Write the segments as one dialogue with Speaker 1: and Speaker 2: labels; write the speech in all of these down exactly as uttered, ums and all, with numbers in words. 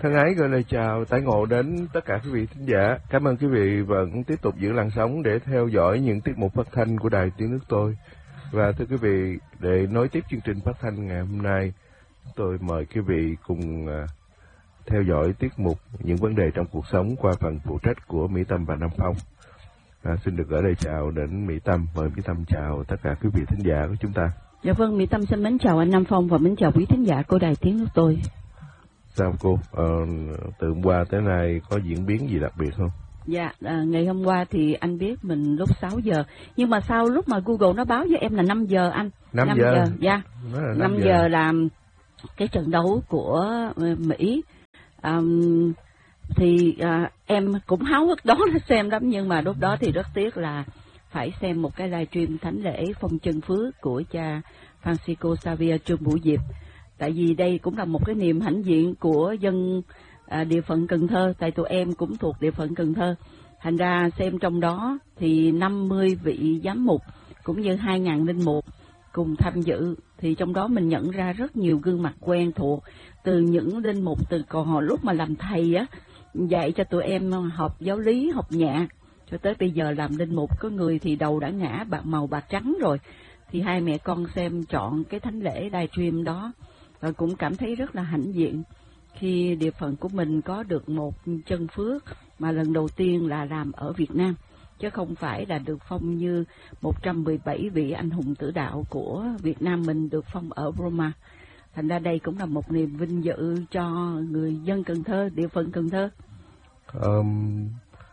Speaker 1: Thân ái gửi lời chào tái ngộ đến tất cả quý vị thính giả. Cảm ơn quý vị vẫn tiếp tục giữ làn sóng để theo dõi những tiết mục phát thanh của Đài Tiếng Nước Tôi. Và thưa quý vị, để nối tiếp chương trình phát thanh ngày hôm nay, tôi mời quý vị cùng theo dõi tiết mục Những vấn đề trong cuộc sống qua phần phụ trách của Mỹ Tâm và Nam Phong. À, xin được gửi lời chào đến Mỹ Tâm. Mời Mỹ Tâm chào tất cả quý vị thính giả của chúng ta.
Speaker 2: Dạ vâng, Mỹ Tâm xin mến chào anh Nam Phong và mến chào quý thính giả của Đài Tiếng Nước Tôi.
Speaker 1: Sao cô, ờ, từ hôm qua tới nay có diễn biến gì đặc biệt không?
Speaker 2: Dạ, à, ngày hôm qua thì anh biết mình lúc sáu giờ. Nhưng mà sau lúc mà Google nó báo với em là năm giờ anh.
Speaker 1: năm giờ?
Speaker 2: Dạ,
Speaker 1: năm,
Speaker 2: năm giờ. giờ là cái trận đấu của Mỹ. À, thì à, em cũng háo hức đón xem lắm, nhưng mà lúc đó thì rất tiếc là phải xem một cái livestream thánh lễ phong chân phước của cha Francisco Xavier trong buổi dịp. Tại vì đây cũng là một cái niềm hãnh diện của dân à, địa phận Cần Thơ, tại tụi em cũng thuộc địa phận Cần Thơ. Thành ra xem trong đó thì năm mươi vị giám mục cũng như hai nghìn linh mục cùng tham dự. Thì trong đó mình nhận ra rất nhiều gương mặt quen thuộc, từ những linh mục từ còn hồi lúc mà làm thầy á, dạy cho tụi em học giáo lý, học nhạc, cho tới bây giờ làm linh mục. Có người thì đầu đã ngã bạc màu bạc trắng rồi. Thì hai mẹ con xem chọn cái thánh lễ livestream đó và cũng cảm thấy rất là hãnh diện khi địa phận của mình có được một chân phước mà lần đầu tiên là làm ở Việt Nam, chứ không phải là được phong như một trăm mười bảy vị anh hùng tử đạo của Việt Nam mình được phong ở Roma. Thành ra đây cũng là một niềm vinh dự cho người dân Cần Thơ, địa phận Cần Thơ.
Speaker 1: Um,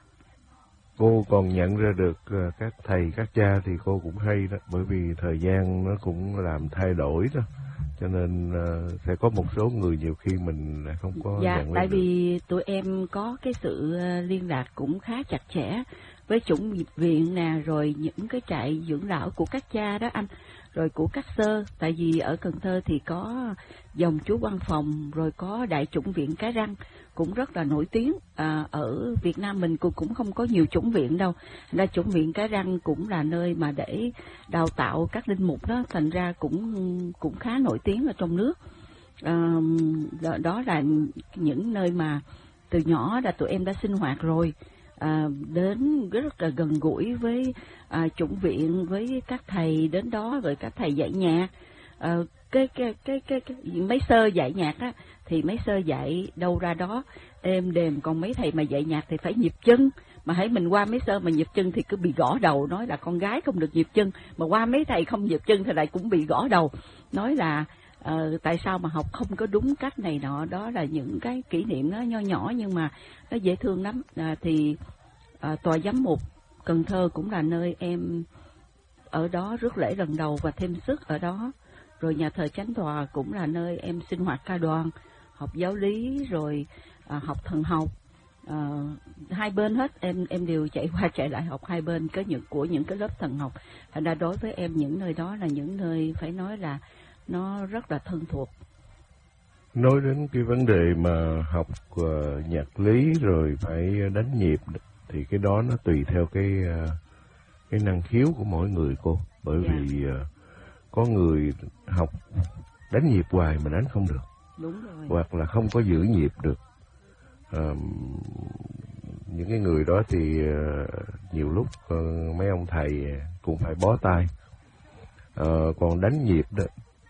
Speaker 1: cô còn nhận ra được uh, các thầy, các cha thì cô cũng hay đó, bởi vì thời gian nó cũng làm thay đổi đó. Cho nên uh, sẽ có một số người nhiều khi mình không có
Speaker 2: dạ,
Speaker 1: nhận
Speaker 2: tại
Speaker 1: được.
Speaker 2: vì tụi em có cái sự uh, liên lạc cũng khá chặt chẽ với chủng viện nè, rồi những cái trại dưỡng lão của các cha đó anh, rồi của các sơ. Tại vì ở Cần Thơ thì có dòng chú Văn Phòng, rồi có đại chủng viện Cái Răng cũng rất là nổi tiếng. À, ở Việt Nam mình cũng cũng không có nhiều chủng viện đâu. Ra chủng viện Cái Răng cũng là nơi mà để đào tạo các linh mục đó, thành ra cũng cũng khá nổi tiếng ở trong nước. À, đó, đó là những nơi mà từ nhỏ là tụi em đã sinh hoạt rồi. À, đến rất là gần gũi với à, chủng viện, với các thầy đến đó, rồi các thầy dạy nhạc. À, cái, cái, cái, cái, cái mấy sơ dạy nhạc á, thì mấy sơ dạy đâu ra đó êm đềm, còn mấy thầy mà dạy nhạc thì phải nhịp chân. Mà hãy mình qua mấy sơ mà nhịp chân thì cứ bị gõ đầu, nói là con gái không được nhịp chân, mà qua mấy thầy không nhịp chân thì lại cũng bị gõ đầu, nói là Uh, tại sao mà học không có đúng cách này nọ. Đó là những cái kỷ niệm nó nho nhỏ nhưng mà nó dễ thương lắm. Uh, thì uh, tòa giám mục Cần Thơ cũng là nơi em ở đó rước lễ lần đầu và thêm sức ở đó. Rồi nhà thờ Chánh Tòa cũng là nơi em sinh hoạt ca đoàn, học giáo lý, rồi uh, học thần học. Uh, hai bên hết em em đều chạy qua chạy lại học hai bên có những của những cái lớp thần học. Thành ra đối với em những nơi đó là những nơi phải nói là nó rất là thân thuộc.
Speaker 1: Nói đến cái vấn đề mà học uh, nhạc lý rồi phải đánh nhịp thì cái đó nó tùy theo cái uh, cái năng khiếu của mỗi người cô. Bởi yeah. vì uh, có người học đánh nhịp hoài mà đánh không được.
Speaker 2: Đúng rồi. Hoặc
Speaker 1: là không có giữ nhịp được. Uh, những cái người đó thì uh, nhiều lúc uh, mấy ông thầy cũng phải bó tay. Uh, còn đánh nhịp đó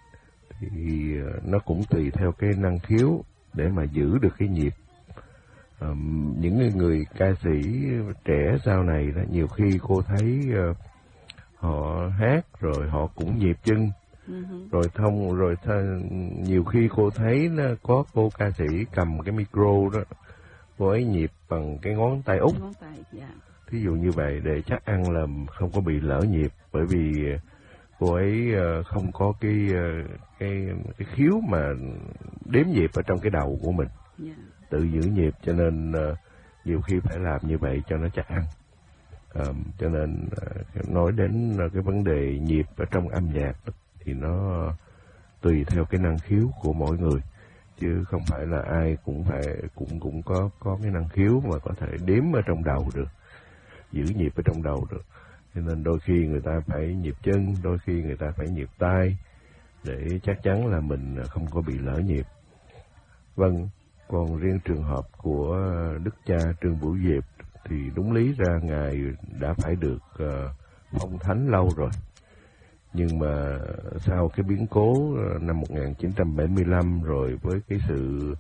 Speaker 1: thì nó cũng tùy theo cái năng khiếu để mà giữ được cái nhịp. À, những người ca sĩ trẻ sau này đó, nhiều khi cô thấy uh, họ hát rồi họ cũng nhịp chân, uh-huh. rồi thông rồi th- nhiều khi cô thấy nó có cô ca sĩ cầm cái micro đó, cô ấy nhịp bằng cái ngón tay út,
Speaker 2: ngón tay, yeah.
Speaker 1: Thí dụ như vậy để chắc ăn là không có bị lỡ nhịp, bởi vì cô ấy không có cái cái cái khiếu mà đếm nhịp ở trong cái đầu của mình, yeah. tự giữ nhịp, cho nên uh, nhiều khi phải làm như vậy cho nó chắc ăn. Uh, cho nên uh, nói đến uh, cái vấn đề nhịp ở trong âm nhạc thì nó tùy theo cái năng khiếu của mỗi người, chứ không phải là ai cũng phải cũng cũng có có cái năng khiếu mà có thể đếm ở trong đầu được, giữ nhịp ở trong đầu được. Cho nên đôi khi người ta phải nhịp chân, đôi khi người ta phải nhịp tay để chắc chắn là mình không có bị lỡ nhịp. Vâng, Còn riêng trường hợp của Đức cha Trương Bửu Diệp thì đúng lý ra Ngài đã phải được uh, phong thánh lâu rồi. Nhưng mà sau cái biến cố năm một nghìn chín trăm bảy mươi lăm rồi với cái sự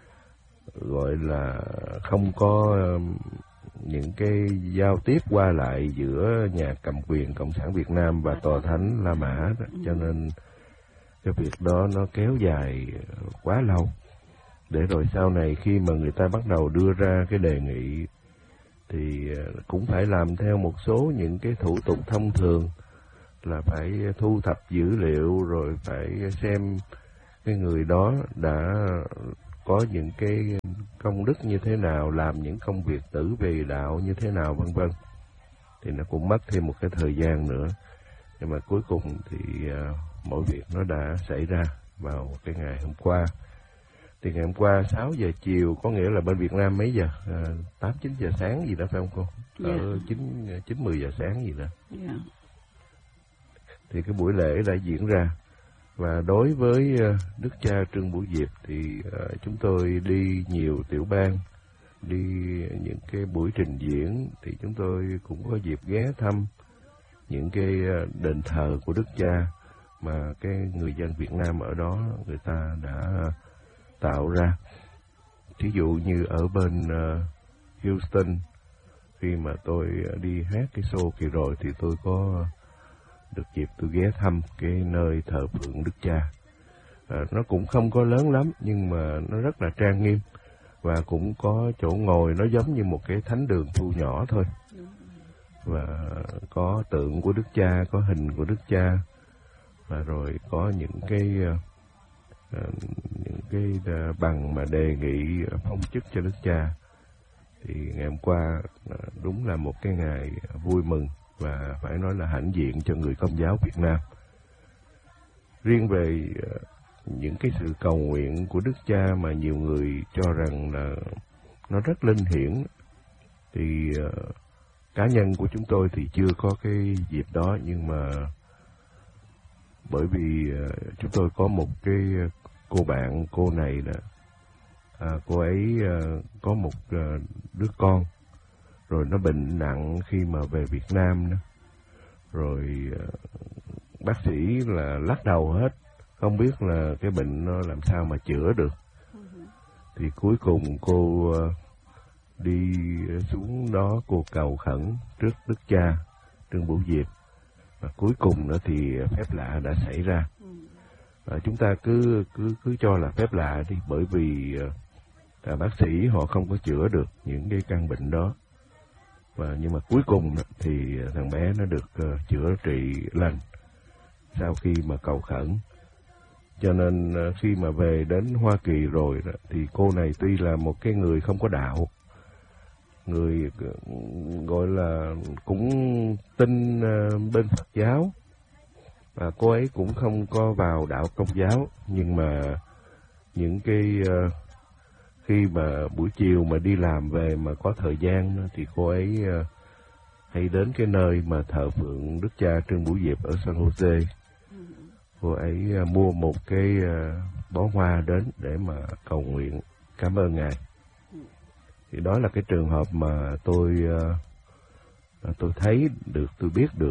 Speaker 1: gọi là không có những cái giao tiếp qua lại giữa nhà cầm quyền Cộng sản Việt Nam và Tòa Thánh La Mã đó, cho nên cái việc đó nó kéo dài quá lâu. Để rồi sau này khi mà người ta bắt đầu đưa ra cái đề nghị thì cũng phải làm theo một số những cái thủ tục thông thường, là phải thu thập dữ liệu rồi phải xem cái người đó đã có những cái công đức như thế nào, làm những công việc tử về đạo như thế nào, vân vân. Thì nó cũng mất thêm một cái thời gian nữa. Nhưng mà cuối cùng thì uh, mọi việc nó đã xảy ra vào cái ngày hôm qua. Thì ngày hôm qua sáu giờ chiều, có nghĩa là bên Việt Nam mấy giờ? tám chín giờ sáng gì đó phải không cô?
Speaker 2: Yeah.
Speaker 1: Ở chín mười giờ sáng gì đó.
Speaker 2: Yeah.
Speaker 1: Thì cái buổi lễ đã diễn ra. Và đối với uh, Đức cha Trương Bửu Diệp thì uh, chúng tôi đi nhiều tiểu bang, đi những cái buổi trình diễn, thì chúng tôi cũng có dịp ghé thăm những cái uh, đền thờ của Đức cha mà cái người dân Việt Nam ở đó người ta đã uh, tạo ra. Thí dụ như ở bên uh, Houston, khi mà tôi uh, đi hát cái show kỳ rồi thì tôi có được dịp tôi ghé thăm cái nơi thờ phượng Đức cha. À, nó cũng không có lớn lắm nhưng mà nó rất là trang nghiêm, và cũng có chỗ ngồi nó giống như một cái thánh đường thu nhỏ thôi. Và có tượng của Đức cha, có hình của Đức cha, và rồi có những cái uh, những cái uh, bằng mà đề nghị phong chức cho Đức cha. Thì ngày hôm qua uh, đúng là một cái ngày vui mừng và phải nói là hãnh diện cho người Công giáo Việt Nam. Riêng về uh, những cái sự cầu nguyện của Đức cha mà nhiều người cho rằng là nó rất linh hiển, thì uh, cá nhân của chúng tôi thì chưa có cái dịp đó, nhưng mà bởi vì uh, chúng tôi có một cái cô bạn, cô này là uh, cô ấy uh, có một uh, đứa con, rồi nó bệnh nặng khi mà về Việt Nam đó. Rồi uh, bác sĩ là lắc đầu hết, không biết là cái bệnh nó làm sao mà chữa được. Thì cuối cùng cô uh, đi xuống đó, cô cầu khẩn trước Đức cha Trương Bửu Diệp, và cuối cùng nữa thì phép lạ đã xảy ra. Và chúng ta cứ cứ cứ cho là phép lạ đi, bởi vì uh, bác sĩ họ không có chữa được những cái căn bệnh đó. Và nhưng mà cuối cùng thì thằng bé nó được uh, chữa trị lành sau khi mà cầu khẩn. Cho nên uh, khi mà về đến Hoa Kỳ rồi đó, thì cô này tuy là một cái người không có đạo, người uh, gọi là cũng tin uh, bên Phật giáo, và cô ấy cũng không có vào đạo Công giáo, nhưng mà những cái uh, khi mà buổi chiều mà đi làm về mà có thời gian thì cô ấy uh, hay đến cái nơi mà thờ phượng Đức cha Trương Bửu Diệp ở San Jose. Cô ấy uh, mua một cái uh, bó hoa đến để mà cầu nguyện cảm ơn Ngài. Thì đó là cái trường hợp mà tôi uh, tôi thấy được, tôi biết được.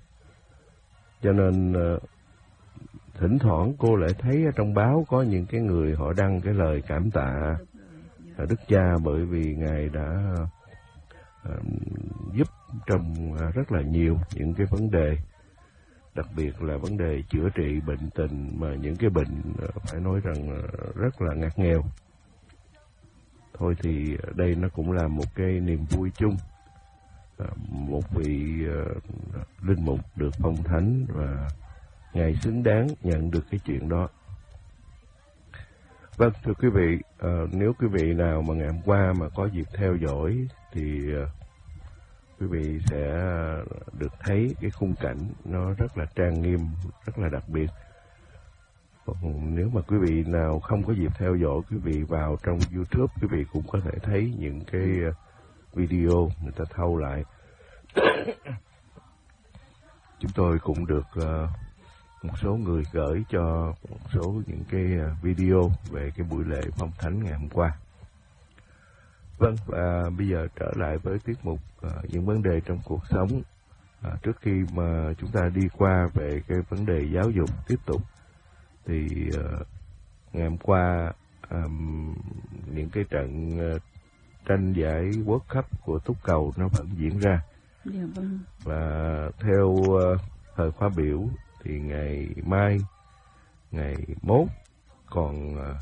Speaker 1: Cho nên uh, thỉnh thoảng cô lại thấy ở trong báo có những cái người họ đăng cái lời cảm tạ Đức cha, bởi vì Ngài đã uh, giúp trong uh, rất là nhiều những cái vấn đề, đặc biệt là vấn đề chữa trị bệnh tình, mà những cái bệnh uh, phải nói rằng uh, rất là ngặt nghèo. Thôi thì đây nó cũng là một cái niềm vui chung. Một vị uh, linh mục được phong thánh và Ngài xứng đáng nhận được cái chuyện đó. Vâng, thưa quý vị, uh, nếu quý vị nào mà ngày hôm qua mà có dịp theo dõi thì uh, quý vị sẽ được thấy cái khung cảnh nó rất là trang nghiêm, rất là đặc biệt. Còn nếu mà quý vị nào không có dịp theo dõi, quý vị vào trong YouTube, quý vị cũng có thể thấy những cái uh, video người ta thâu lại. Chúng tôi cũng được uh, một số người gửi cho một số những cái video về cái buổi lễ phong thánh ngày hôm qua. Vâng, và bây giờ trở lại với tiết mục uh, những vấn đề trong cuộc sống. Uh, trước khi mà chúng ta đi qua về cái vấn đề giáo dục tiếp tục, thì uh, ngày hôm qua um, những cái trận uh, tranh giải World Cup của túc cầu nó vẫn diễn ra.
Speaker 2: Yeah, vâng.
Speaker 1: Và theo uh, thời khóa biểu thì ngày mai, ngày mốt còn uh,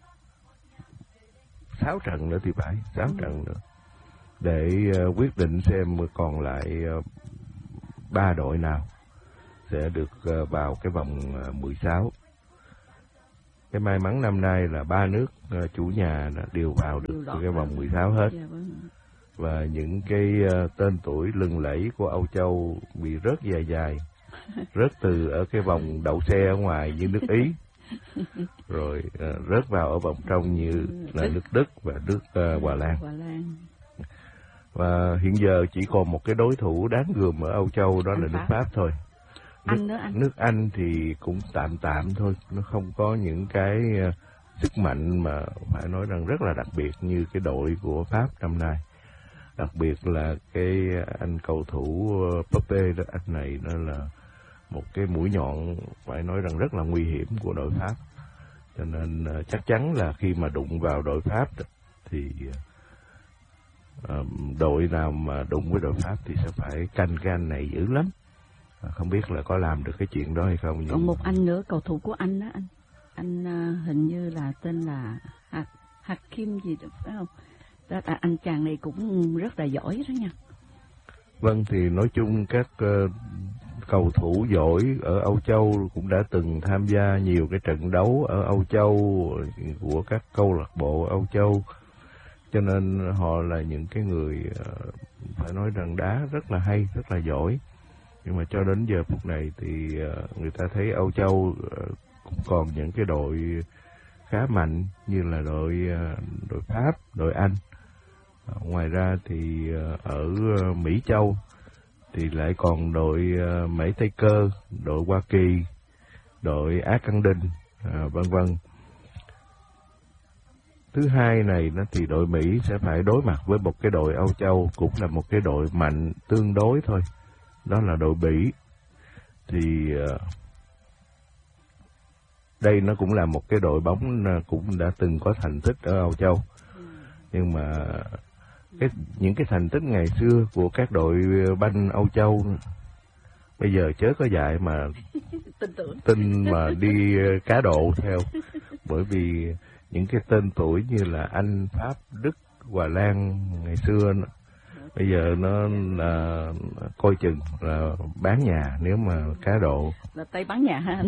Speaker 1: sáu trận nữa thì phải, sáu ừ. trận nữa để uh, quyết định xem còn lại uh, ba đội nào sẽ được uh, vào cái vòng uh, mười sáu. Cái may mắn năm nay là ba nước uh, chủ nhà đều vào được cái vòng mười sáu hết.
Speaker 2: Yeah, vâng.
Speaker 1: Và những cái uh, tên tuổi lừng lẫy của Âu Châu bị rớt dài dài, rớt từ ở cái vòng đậu xe ở ngoài như nước Ý, rồi uh, rớt vào ở vòng trong như là nước Đức và nước uh, Hòa Lan. Và hiện giờ chỉ còn một cái đối thủ đáng gờm ở Âu Châu, đó
Speaker 2: Anh
Speaker 1: là
Speaker 2: Pháp.
Speaker 1: nước Pháp thôi. Nước
Speaker 2: Anh nữa anh.
Speaker 1: Nước Anh thì cũng tạm tạm thôi, nó không có những cái uh, sức mạnh mà phải nói rằng rất là đặc biệt như cái đội của Pháp năm nay. Đặc biệt là cái anh cầu thủ Mbappé đó, anh này nó là một cái mũi nhọn phải nói rằng rất là nguy hiểm của đội Pháp. Cho nên uh, chắc chắn là khi mà đụng vào đội Pháp thì uh, đội nào mà đụng với đội Pháp thì sẽ phải canh cái anh này dữ lắm. Uh, không biết là có làm được cái chuyện đó hay không. Nhưng...
Speaker 2: Còn một anh nữa, cầu thủ của anh đó anh. Anh uh, hình như là tên là Hak Hakim gì được phải không? Đó, à, anh chàng này cũng rất là giỏi đó nha.
Speaker 1: Vâng, thì nói chung các uh, cầu thủ giỏi ở Âu Châu cũng đã từng tham gia nhiều cái trận đấu ở Âu Châu của các câu lạc bộ Âu Châu, cho nên họ là những cái người uh, phải nói rằng đá rất là hay, rất là giỏi. Nhưng mà cho đến giờ phút này thì uh, người ta thấy Âu Châu uh, cũng còn những cái đội khá mạnh như là đội uh, đội Pháp, đội Anh. Uh, ngoài ra thì uh, ở uh, Mỹ Châu thì lại còn đội uh, Mỹ Tây Cơ, đội Hoa Kỳ, đội Argentina, uh, vân vân. Thứ hai này nó thì đội Mỹ sẽ phải đối mặt với một cái đội Âu Châu cũng là một cái đội mạnh tương đối thôi, đó là đội Bỉ. Thì uh, đây nó cũng là một cái đội bóng cũng đã từng có thành tích ở Âu Châu, nhưng mà cái những cái thành tích ngày xưa của các đội banh Âu Châu bây giờ chớ có dạy mà
Speaker 2: tin tưởng
Speaker 1: tin mà đi cá độ theo, bởi vì những cái tên tuổi như là Anh, Pháp, Đức, Hòa Lan ngày xưa nó, bây giờ nó là coi chừng là bán nhà nếu mà cá độ.
Speaker 2: Là tay bán nhà ha anh.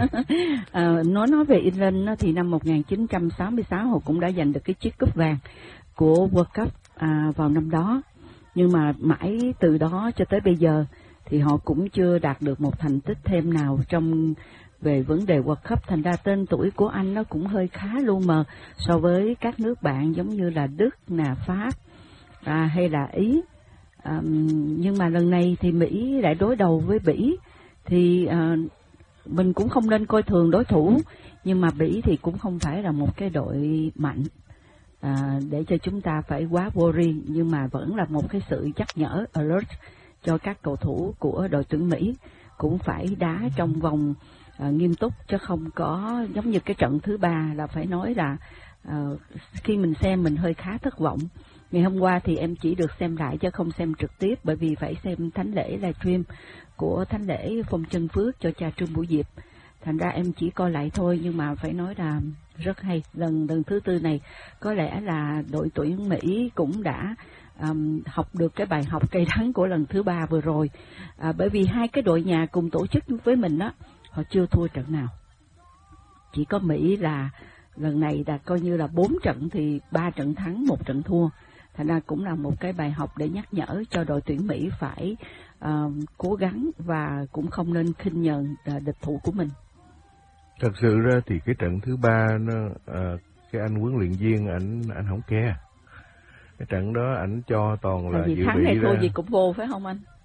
Speaker 2: à, nói nói về England thì năm một nghìn chín trăm sáu mươi sáu họ cũng đã giành được cái chiếc cúp vàng của World Cup à, vào năm đó. Nhưng mà mãi từ đó cho tới bây giờ thì họ cũng chưa đạt được một thành tích thêm nào trong về vấn đề World Cup. Thành ra tên tuổi của Anh nó cũng hơi khá lu mờ so với các nước bạn giống như là Đức, nà Pháp à, hay là Ý. À, nhưng mà lần này thì Mỹ lại đối đầu với Bỉ, thì à, mình cũng không nên coi thường đối thủ, nhưng mà Bỉ thì cũng không phải là một cái đội mạnh à, để cho chúng ta phải quá worry, nhưng mà vẫn là một cái sự nhắc nhở alert cho các cầu thủ của đội tuyển Mỹ cũng phải đá trong vòng à, nghiêm túc, chứ không có giống như cái trận thứ ba là phải nói là à, khi mình xem mình hơi khá thất vọng. Ngày hôm qua thì em chỉ được xem lại chứ không xem trực tiếp, bởi vì phải xem thánh lễ livestream của thánh lễ Phong Chân Phước cho cha Trương Bửu Diệp. Thành ra em chỉ coi lại thôi, nhưng mà phải nói là rất hay. Lần lần thứ tư này có lẽ là đội tuyển Mỹ cũng đã um, học được cái bài học cay đắng của lần thứ ba vừa rồi. À, bởi vì hai cái đội nhà cùng tổ chức với mình đó, họ chưa thua trận nào. Chỉ có Mỹ là lần này là coi như là bốn trận thì ba trận thắng, một trận thua. Thành ra cũng là một cái bài học để nhắc nhở cho đội tuyển Mỹ phải uh, cố gắng và cũng không nên khinh nhờn uh, địch thủ của mình.
Speaker 1: Thật sự ra thì cái trận thứ ba nó uh, cái anh huấn luyện viên ảnh ảnh không ke. Cái trận đó ảnh cho toàn là
Speaker 2: dự bị thắng hay thua gì cũng vô phải không anh?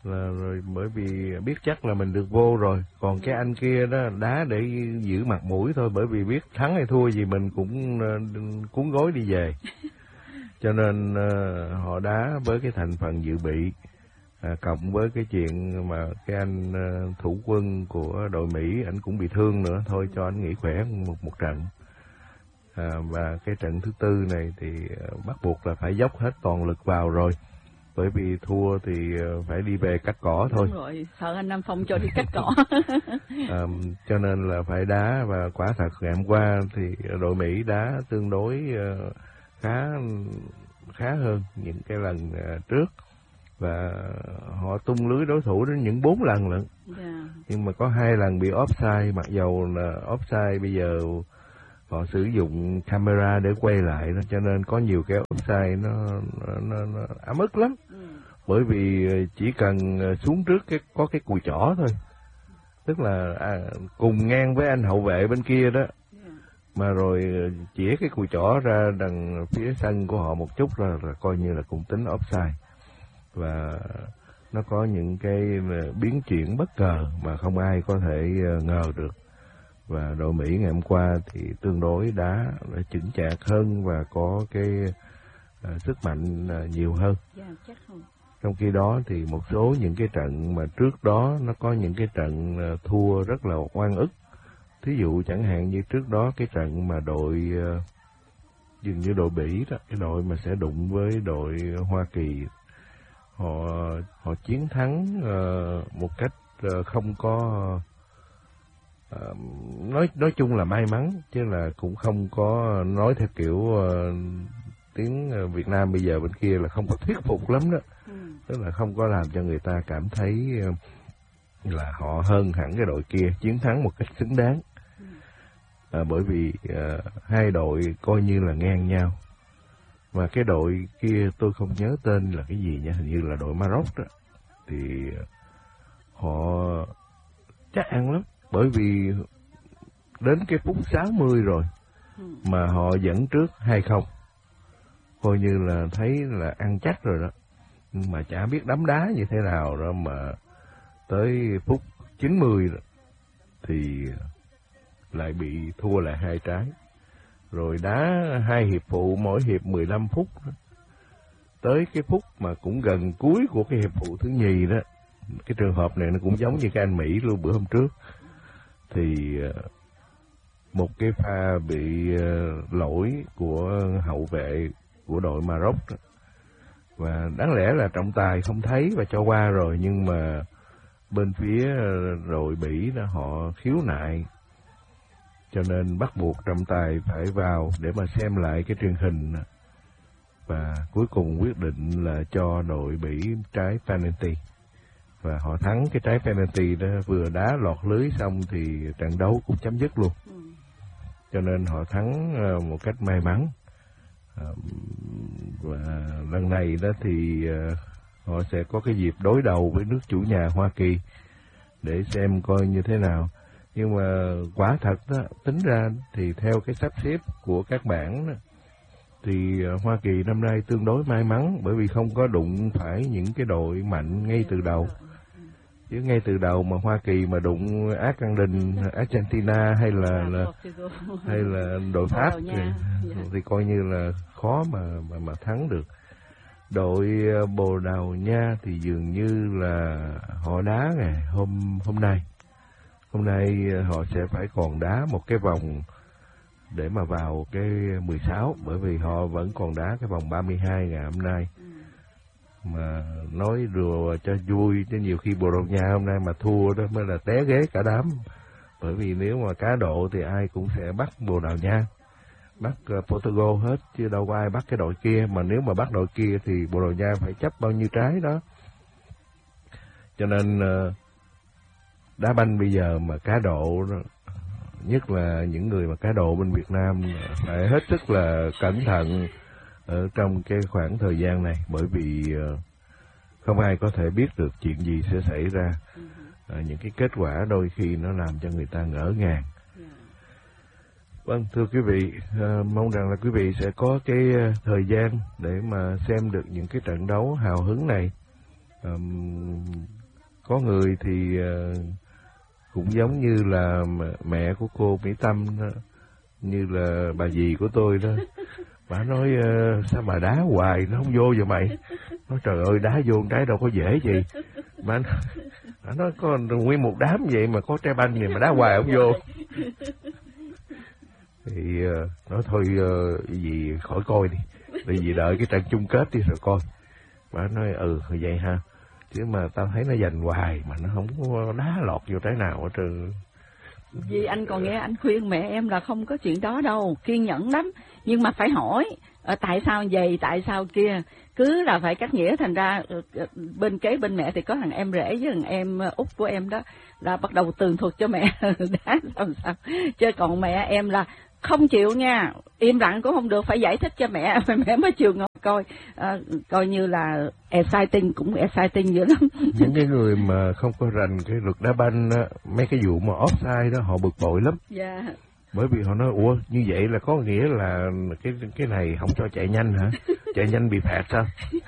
Speaker 1: là rồi bởi vì biết chắc là mình được vô rồi. Còn cái anh kia đó đá để giữ mặt mũi thôi, bởi vì biết thắng hay thua gì mình cũng uh, cuốn gối đi về. Cho nên uh, họ đá với cái thành phần dự bị, à, cộng với cái chuyện mà cái anh uh, thủ quân của đội Mỹ anh cũng bị thương nữa, thôi cho anh nghỉ khỏe một một trận. À, và cái trận thứ tư này thì uh, bắt buộc là phải dốc hết toàn lực vào rồi, bởi vì thua thì uh, phải đi về cắt cỏ thôi.
Speaker 2: Đúng rồi, sợ anh Nam Phong cho đi cắt cỏ.
Speaker 1: À, cho nên là phải đá, và quả thật ngày hôm qua thì đội Mỹ đá tương đối uh, khá khá hơn những cái lần uh, trước, và họ tung lưới đối thủ đến những bốn lần lận. Yeah. Nhưng mà có hai lần bị offside, mặc dầu là offside bây giờ họ sử dụng camera để quay lại đó, cho nên có nhiều cái offside nó nó, nó, nó ấm ức lắm. Ừ. Bởi vì chỉ cần xuống trước cái có cái cùi chỏ thôi, tức là à, cùng ngang với anh hậu vệ bên kia đó, mà rồi chỉ cái cùi chỏ ra đằng phía sân của họ một chút là, là coi như là cũng tính offside. Và nó có những cái biến chuyển bất ngờ mà không ai có thể ngờ được. Và đội Mỹ ngày hôm qua thì tương đối đá chững chạc hơn và có cái uh, sức mạnh uh, nhiều hơn. Yeah, chắc không. Trong khi đó thì một số những cái trận mà trước đó nó có những cái trận uh, thua rất là oan ức. Thí dụ chẳng hạn như trước đó cái trận mà đội uh, dường như đội Bỉ đó, cái đội mà sẽ đụng với đội Hoa Kỳ, họ họ chiến thắng uh, một cách uh, không có uh, nói nói chung là may mắn, chứ là cũng không có nói theo kiểu uh, tiếng Việt Nam bây giờ bên kia là không có thuyết phục lắm đó. Ừ. Tức là không có làm cho người ta cảm thấy uh, là họ hơn hẳn cái đội kia, chiến thắng một cách xứng đáng. Ừ. Uh, bởi vì uh, hai đội coi như là ngang nhau. Và cái đội kia tôi không nhớ tên là cái gì nha, hình như là đội Maroc đó, thì họ chắc ăn lắm, bởi vì đến cái phút sáu mươi rồi mà họ dẫn trước hai không, coi như là thấy là ăn chắc rồi đó. Nhưng mà chả biết đấm đá như thế nào đó, mà tới phút chín mươi rồi, thì lại bị thua lại hai trái. Rồi đá hai hiệp phụ, mỗi hiệp mười lăm phút. Tới cái phút mà cũng gần cuối của cái hiệp phụ thứ nhì đó, cái trường hợp này nó cũng giống như cái anh Mỹ luôn bữa hôm trước, thì một cái pha bị lỗi của hậu vệ của đội Maroc đó. Và đáng lẽ là trọng tài không thấy và cho qua rồi, nhưng mà bên phía đội Bỉ đó họ khiếu nại, cho nên bắt buộc trọng tài phải vào để mà xem lại cái truyền hình, và cuối cùng quyết định là cho đội Bỉ trái penalty, và họ thắng cái trái penalty đó. Vừa đá lọt lưới xong thì trận đấu cũng chấm dứt luôn. Cho nên họ thắng một cách may mắn. Và lần này đó thì họ sẽ có cái dịp đối đầu với nước chủ nhà Hoa Kỳ để xem coi như thế nào. Nhưng mà quả thật đó, tính ra thì theo cái sắp xếp của các bảng đó, thì Hoa Kỳ năm nay tương đối may mắn, bởi vì không có đụng phải những cái đội mạnh ngay từ đầu. Chứ ngay từ đầu mà Hoa Kỳ mà đụng Argentina, Argentina hay là, là hay là đội Pháp thì, thì coi như là khó mà mà mà thắng được. Đội Bồ Đào Nha thì dường như là họ đá ngày hôm hôm nay. Hôm nay họ sẽ phải còn đá một cái vòng để mà vào cái mười sáu, bởi vì họ vẫn còn đá cái vòng ba mươi hai ngày hôm nay. Mà nói đùa cho vui, chứ nhiều khi Bồ Đào Nha hôm nay mà thua đó mới là té ghế cả đám. Bởi vì nếu mà cá độ thì ai cũng sẽ bắt Bồ Đào Nha, bắt uh, Portugal hết, chứ đâu có ai bắt cái đội kia. Mà nếu mà bắt đội kia thì Bồ Đào Nha phải chấp bao nhiêu trái đó. Cho nên uh, đá banh bây giờ mà cá độ, nhất là những người mà cá độ bên Việt Nam, phải hết sức là cẩn thận ở trong cái khoảng thời gian này, bởi vì không ai có thể biết được chuyện gì sẽ xảy ra. Những cái kết quả đôi khi nó làm cho người ta ngỡ ngàng. Vâng, thưa quý vị, mong rằng là quý vị sẽ có cái thời gian để mà xem được những cái trận đấu hào hứng này. Um, có người thì uh, cũng giống như là mẹ của cô Mỹ Tâm đó, như là bà dì của tôi đó. Bà nói uh, sao mà đá hoài nó không vô vậy mày? Nói trời ơi, đá vô cái đâu có dễ gì. Bà, bà nói có nguyên một đám vậy mà có trái banh này mà đá hoài không vô. Thì uh, nói thôi uh, gì khỏi coi đi, bởi vì đợi cái trận chung kết đi rồi coi. Bà nói ừ vậy ha, chứ mà tao thấy nó giành hoài mà nó không có đá lọt vô trái nào hết trơn.
Speaker 2: Vì anh còn nghe anh khuyên mẹ em là không có chuyện đó đâu, kiên nhẫn lắm, nhưng mà phải hỏi ở tại sao vậy, tại sao kia, cứ là phải cắt nghĩa. Thành ra bên kế bên mẹ thì có thằng em rể với thằng em út của em đó là bắt đầu tường thuật cho mẹ đá sao sao, chứ còn mẹ em là không chịu nha, im lặng cũng không được, phải giải thích cho mẹ mẹ mới chịu ngồi coi. À, coi như là exciting, cũng exciting dữ lắm.
Speaker 1: Những cái người mà không có rành cái luật đá banh á, mấy cái vụ mà offside đó họ bực bội lắm.
Speaker 2: Yeah.
Speaker 1: Bởi vì họ nói ủa như vậy là có nghĩa là cái cái này không cho chạy nhanh hả? Chạy nhanh bị phạt sao?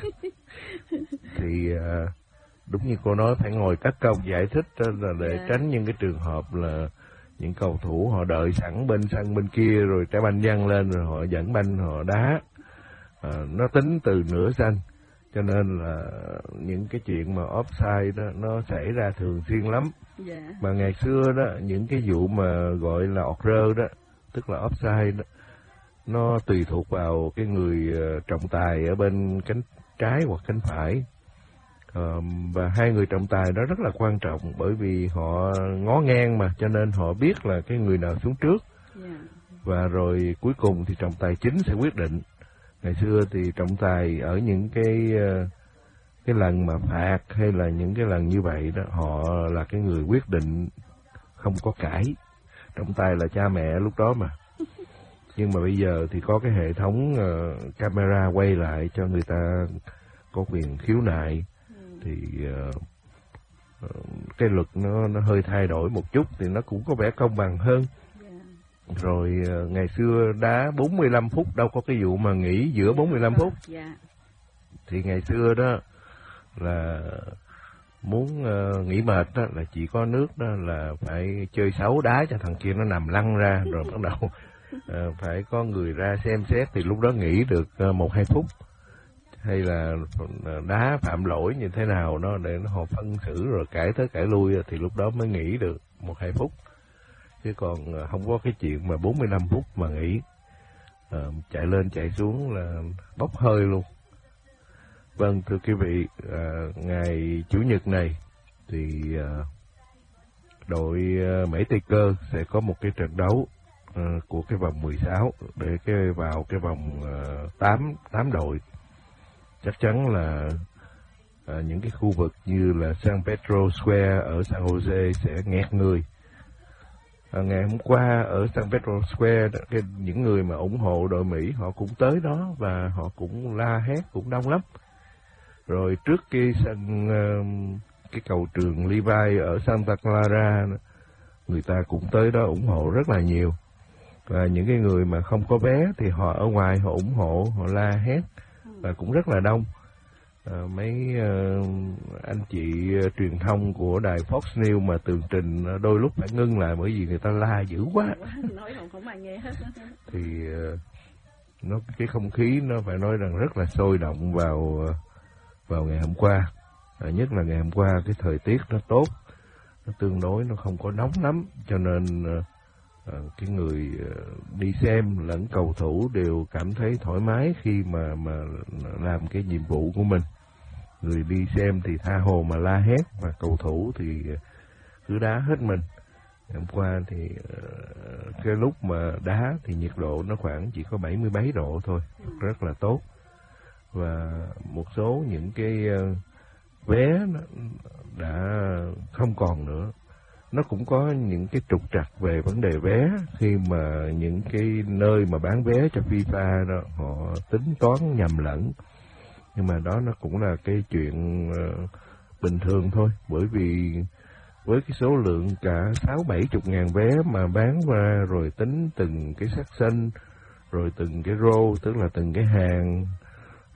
Speaker 1: Thì đúng như cô nói, phải ngồi cắt công giải thích là để yeah. tránh những cái trường hợp là những cầu thủ họ đợi sẵn bên sân bên kia rồi trái banh văng lên rồi họ dẫn banh họ đá. À, nó tính từ nửa sân, cho nên là những cái chuyện mà offside đó nó xảy ra thường xuyên lắm. Yeah. Mà ngày xưa đó, những cái vụ mà gọi là ọt rơ đó, tức là offside đó, nó tùy thuộc vào cái người trọng tài ở bên cánh trái hoặc cánh phải. Uh, và hai người trọng tài đó rất là quan trọng, bởi vì họ ngó ngang mà, cho nên họ biết là cái người nào xuống trước. Yeah. Và rồi cuối cùng thì trọng tài chính sẽ quyết định. Ngày xưa thì trọng tài ở những cái cái lần mà phạt hay là những cái lần như vậy đó, họ là cái người quyết định, không có cãi. Trọng tài là cha mẹ lúc đó mà. Nhưng mà bây giờ thì có cái hệ thống uh, camera quay lại cho người ta có quyền khiếu nại. Thì uh, uh, cái luật nó nó hơi thay đổi một chút thì nó cũng có vẻ công bằng hơn. Rồi uh, ngày xưa đá bốn mươi lăm phút, đâu có cái vụ mà nghỉ giữa bốn mươi lăm phút. Thì ngày xưa đó là muốn uh, nghỉ mệt đó là chỉ có nước đó là phải chơi xấu đá cho thằng kia nó nằm lăn ra, rồi bắt đầu uh, phải có người ra xem xét, thì lúc đó nghỉ được uh, một hai phút. Hay là đá phạm lỗi như thế nào đó để nó họ phân xử rồi cãi tới cãi lui thì lúc đó mới nghỉ được một hai phút. Chứ còn không có cái chuyện mà bốn mươi lăm phút mà nghỉ. À, chạy lên chạy xuống là bốc hơi luôn. Vâng, thưa quý vị, à, ngày Chủ nhật này thì à, đội à, Mỹ Tây Cơ sẽ có một cái trận đấu à, của cái vòng mười sáu để cái vào cái vòng à, tám, tám đội. Chắc chắn là à, những cái khu vực như là San Pedro Square ở San Jose sẽ nghẹt người. À, ngày hôm qua ở San Pedro Square, cái, những người mà ủng hộ đội Mỹ họ cũng tới đó và họ cũng la hét, cũng đông lắm. Rồi trước cái sân uh, cái cầu trường Levi ở Santa Clara, người ta cũng tới đó ủng hộ rất là nhiều. Và những cái người mà không có vé thì họ ở ngoài họ ủng hộ, họ la hét và cũng rất là đông. À, mấy uh, anh chị uh, truyền thông của đài Fox News mà tường trình uh, đôi lúc phải ngưng lại bởi vì người ta la dữ quá.
Speaker 2: Nói không không ai nghe hết.
Speaker 1: Thì uh, nó cái không khí nó phải nói rằng rất là sôi động vào uh, vào ngày hôm qua. À, nhất là ngày hôm qua cái thời tiết nó tốt, nó tương đối nó không có nóng lắm, cho nên uh, uh, cái người uh, đi xem lẫn cầu thủ đều cảm thấy thoải mái khi mà mà làm cái nhiệm vụ của mình. Người đi xem thì tha hồ mà la hét, và cầu thủ thì cứ đá hết mình. Hôm qua thì uh, cái lúc mà đá thì nhiệt độ nó khoảng chỉ có bảy mươi mấy độ thôi, rất là tốt. Và một số những cái uh, vé nó đã không còn nữa. Nó cũng có những cái trục trặc về vấn đề vé khi mà những cái nơi mà bán vé cho FIFA đó họ tính toán nhầm lẫn. Nhưng mà đó nó cũng là cái chuyện uh, bình thường thôi, bởi vì với cái số lượng cả sáu bảy chục ngàn vé mà bán ra, rồi tính từng cái section, rồi từng cái row, tức là từng cái hàng,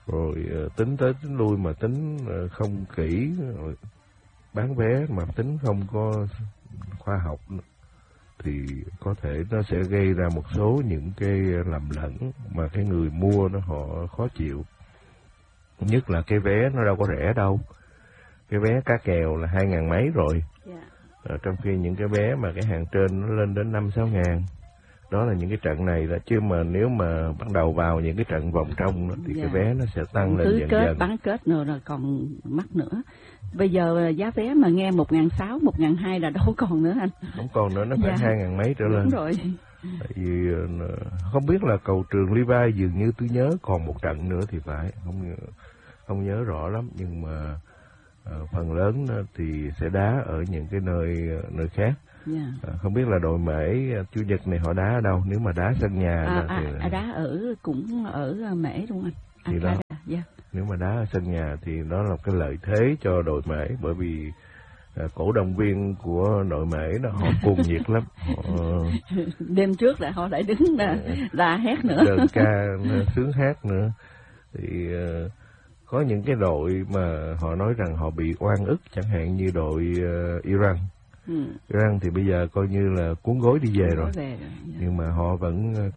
Speaker 1: rồi uh, tính tới tính lui mà tính uh, không kỹ, rồi bán vé mà tính không có khoa học thì có thể nó sẽ gây ra một số những cái lầm lẫn mà cái người mua nó họ khó chịu. Nhất là cái vé nó đâu có rẻ đâu, cái vé cá kèo là hai ngàn mấy rồi, yeah. à, trong khi những cái vé mà cái hàng trên nó lên đến năm sáu ngàn. Đó là những cái trận này đó, chứ mà nếu mà bắt đầu vào những cái trận vòng trong đó, thì yeah. cái vé nó sẽ tăng lên dần
Speaker 2: kết,
Speaker 1: dần.
Speaker 2: Bán kết nữa là còn mắc nữa. Bây giờ giá vé mà nghe một ngàn sáu, một ngàn hai là đâu còn nữa anh.
Speaker 1: Không còn nữa, nó phải
Speaker 2: yeah.
Speaker 1: hai ngàn mấy trở lên.
Speaker 2: Đúng rồi.
Speaker 1: Tại vì không biết là cầu Trường Levi dường như tôi nhớ còn một trận nữa thì phải, không không nhớ rõ lắm, nhưng mà uh, phần lớn thì sẽ đá ở những cái nơi nơi khác. Yeah. À, không biết là đội Mễ Chủ nhật này họ đá ở đâu, nếu mà đá sân nhà
Speaker 2: à,
Speaker 1: thì
Speaker 2: à, đá ở cũng ở Mễ đúng không anh?
Speaker 1: Thì đó, yeah. Nếu mà đá ở sân nhà thì đó là cái lợi thế cho đội Mễ, bởi vì à, cổ động viên của đội Mễ đó họ cuồng nhiệt lắm. Họ,
Speaker 2: đêm trước là họ lại đứng là, là hét nữa,
Speaker 1: đơn ca sướng hát nữa. Thì uh, có những cái đội mà họ nói rằng họ bị oan ức, chẳng hạn như đội uh, Iran. Ừ. Iran thì bây giờ coi như là cuốn gối đi về rồi, về rồi. Yeah. Nhưng mà họ vẫn